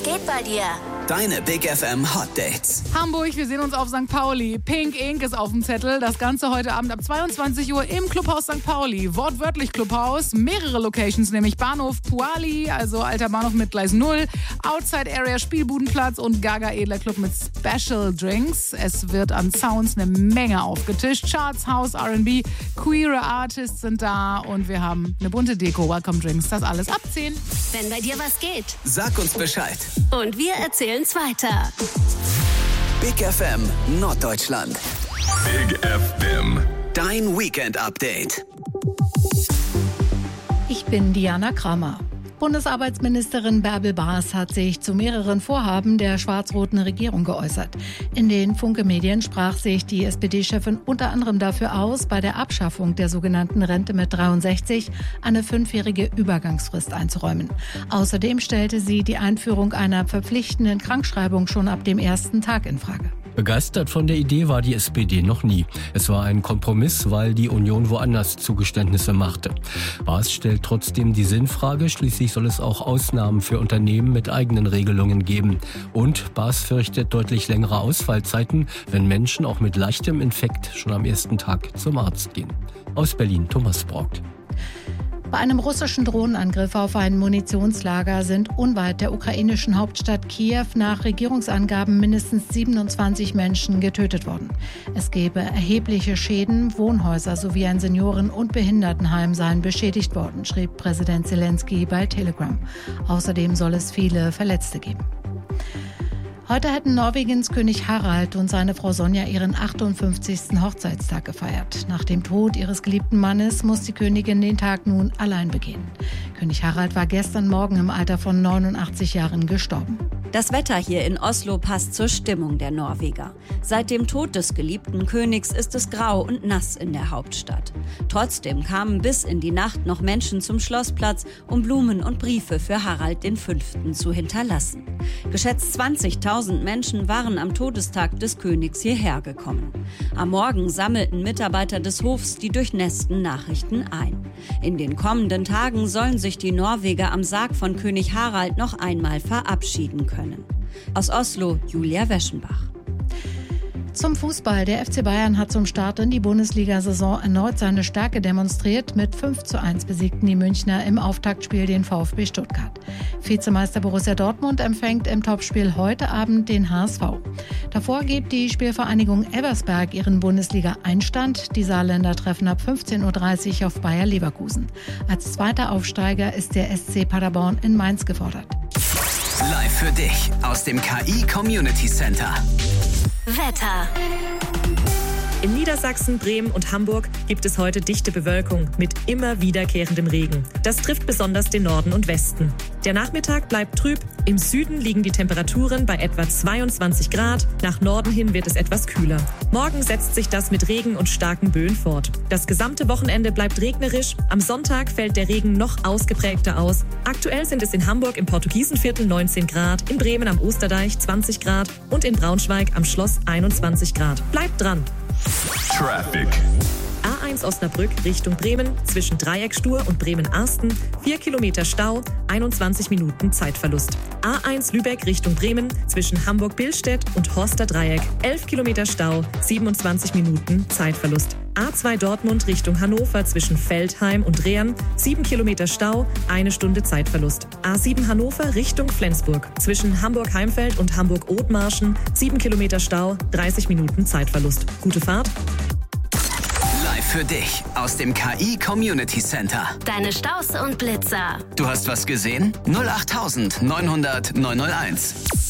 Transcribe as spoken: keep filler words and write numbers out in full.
geht bei dir? Deine Big F M Hot Dates. Hamburg, wir sehen uns auf Sankt Pauli. Pink Ink ist auf dem Zettel. Das Ganze heute Abend ab zweiundzwanzig Uhr im Clubhaus Sankt Pauli. Wortwörtlich Clubhaus. Mehrere Locations, nämlich Bahnhof Puali, also alter Bahnhof mit Gleis null, Outside Area Spielbudenplatz und Gaga Edler Club mit Special Drinks. Es wird an Sounds eine Menge aufgetischt. Charts, House, R and B, queere Artists sind da und wir haben eine bunte Deko. Welcome Drinks, das alles ab zehn. Wenn bei dir was geht. Sag uns Bescheid. Und wir erzählen's weiter. Big F M Norddeutschland. Big F M. Dein Weekend Update. Ich bin Diana Kramer. Bundesarbeitsministerin Bärbel Baas hat sich zu mehreren Vorhaben der schwarz-roten Regierung geäußert. In den Funke-Medien sprach sich die S P D-Chefin unter anderem dafür aus, bei der Abschaffung der sogenannten Rente mit dreiundsechzig eine fünfjährige Übergangsfrist einzuräumen. Außerdem stellte sie die Einführung einer verpflichtenden Krankschreibung schon ab dem ersten Tag in Frage. Begeistert von der Idee war die S P D noch nie. Es war ein Kompromiss, weil die Union woanders Zugeständnisse machte. Baas stellt trotzdem die Sinnfrage, schließlich soll es auch Ausnahmen für Unternehmen mit eigenen Regelungen geben. Und Baas fürchtet deutlich längere Ausfallzeiten, wenn Menschen auch mit leichtem Infekt schon am ersten Tag zum Arzt gehen. Aus Berlin, Thomas Brockt. Bei einem russischen Drohnenangriff auf ein Munitionslager sind unweit der ukrainischen Hauptstadt Kiew nach Regierungsangaben mindestens siebenundzwanzig Menschen getötet worden. Es gebe erhebliche Schäden, Wohnhäuser sowie ein Senioren- und Behindertenheim seien beschädigt worden, schrieb Präsident Zelensky bei Telegram. Außerdem soll es viele Verletzte geben. Heute hätten Norwegens König Harald und seine Frau Sonja ihren achtundfünfzigsten Hochzeitstag gefeiert. Nach dem Tod ihres geliebten Mannes muss die Königin den Tag nun allein begehen. König Harald war gestern Morgen im Alter von neunundachtzig Jahren gestorben. Das Wetter hier in Oslo passt zur Stimmung der Norweger. Seit dem Tod des geliebten Königs ist es grau und nass in der Hauptstadt. Trotzdem kamen bis in die Nacht noch Menschen zum Schlossplatz, um Blumen und Briefe für Harald den Fünften zu hinterlassen. Geschätzt zwanzigtausend Menschen waren am Todestag des Königs hierher gekommen. Am Morgen sammelten Mitarbeiter des Hofs die durchnässten Nachrichten ein. In den kommenden Tagen sollen sich die Norweger am Sarg von König Harald noch einmal verabschieden können. Aus Oslo, Julia Weschenbach. Zum Fußball. Der F C Bayern hat zum Start in die Bundesliga-Saison erneut seine Stärke demonstriert. Mit fünf zu eins besiegten die Münchner im Auftaktspiel den VfB Stuttgart. Vizemeister Borussia Dortmund empfängt im Topspiel heute Abend den H S V. Davor gibt die Spielvereinigung Elversberg ihren Bundesliga-Einstand. Die Saarländer treffen ab fünfzehn Uhr dreißig auf Bayer Leverkusen. Als zweiter Aufsteiger ist der S C Paderborn in Mainz gefordert. Live für dich aus dem K I Community Center. Wetter. In Niedersachsen, Bremen und Hamburg gibt es heute dichte Bewölkung mit immer wiederkehrendem Regen. Das trifft besonders den Norden und Westen. Der Nachmittag bleibt trüb. Im Süden liegen die Temperaturen bei etwa zweiundzwanzig Grad. Nach Norden hin wird es etwas kühler. Morgen setzt sich das mit Regen und starken Böen fort. Das gesamte Wochenende bleibt regnerisch. Am Sonntag fällt der Regen noch ausgeprägter aus. Aktuell sind es in Hamburg im Portugiesenviertel neunzehn Grad, in Bremen am Osterdeich zwanzig Grad und in Braunschweig am Schloss einundzwanzig Grad. Bleibt dran! Traffic. A eins Osnabrück Richtung Bremen, zwischen Dreieckstur und Bremen-Arsten, vier Kilometer Stau, einundzwanzig Minuten Zeitverlust. A eins Lübeck Richtung Bremen, zwischen Hamburg-Billstedt und Horster Dreieck, elf Kilometer Stau, siebenundzwanzig Minuten Zeitverlust. A zwei Dortmund Richtung Hannover, zwischen Feldheim und Rehn, sieben Kilometer Stau, eine Stunde Zeitverlust. A sieben Hannover Richtung Flensburg, zwischen Hamburg-Heimfeld und Hamburg-Othmarschen, sieben Kilometer Stau, dreißig Minuten Zeitverlust. Gute Fahrt! Live für dich aus dem K I Community Center. Deine Staus und Blitzer. Du hast was gesehen? null acht neunhundert neunhunderteins.